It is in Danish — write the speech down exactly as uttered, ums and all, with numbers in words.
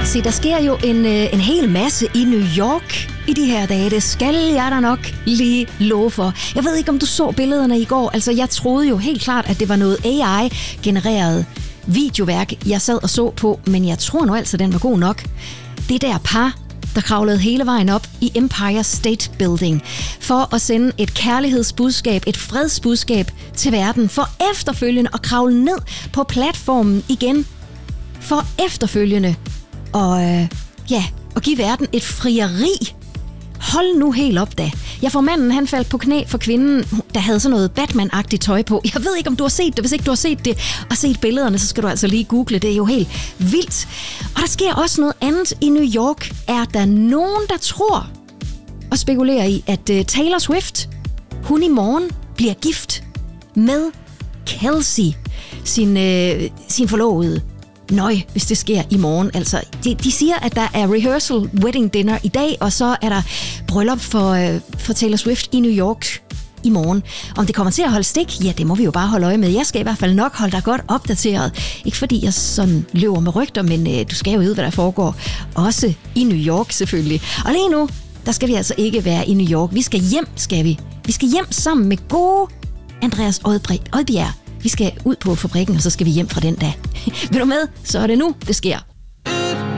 se, der sker jo en, øh, en hel masse i New York i de her dage. Det skal jeg da nok lige love for. Jeg ved ikke, om du så billederne i går. Altså, jeg troede jo helt klart, at det var noget A I-genereret videoværk, jeg sad og så på, men jeg tror nu altså, den var god nok. Det der par, der kravlede hele vejen op i Empire State Building for at sende et kærlighedsbudskab, et fredsbudskab til verden, for efterfølgende at kravle ned på platformen igen, for efterfølgende og øh, ja, at give verden et frieri. Hold nu helt op da. Jeg får manden, han faldt på knæ for kvinden, der havde sådan noget Batman-agtigt tøj på. Jeg ved ikke, om du har set det. Hvis ikke du har set det og set billederne, så skal du altså lige google. Det er jo helt vildt. Og der sker også noget andet i New York. Er der nogen, der tror og spekulerer i, at uh, Taylor Swift, hun i morgen bliver gift med Kelce, sin, uh, sin forlovede? Nøj, hvis det sker i morgen. Altså, de, de siger, at der er rehearsal wedding dinner i dag, og så er der bryllup for, øh, for Taylor Swift i New York i morgen. Om det kommer til at holde stik, ja, det må vi jo bare holde øje med. Jeg skal i hvert fald nok holde dig godt opdateret. Ikke fordi jeg sådan løber med rygter, men øh, du skal jo vide, hvad der foregår. Også i New York selvfølgelig. Og lige nu, der skal vi altså ikke være i New York. Vi skal hjem, skal vi. Vi skal hjem sammen med gode Andreas Odbjerg. Vi skal ud på fabrikken, og så skal vi hjem fra den dag. Vil du med? Så er det nu, det sker.